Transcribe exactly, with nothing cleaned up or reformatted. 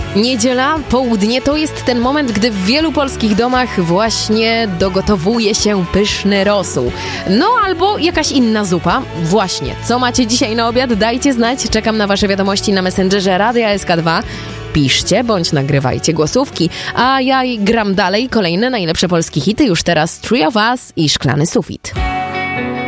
Niedziela, południe to jest ten moment, gdy w wielu polskich domach właśnie dogotowuje się pyszny rosół. No albo jakaś inna zupa. Właśnie, co macie dzisiaj na obiad? Dajcie znać. Czekam na wasze wiadomości na Messengerze Radia S K dwa. Piszcie bądź nagrywajcie głosówki. A ja gram dalej kolejne najlepsze polskie hity. Już teraz Three of Us i Szklany sufit.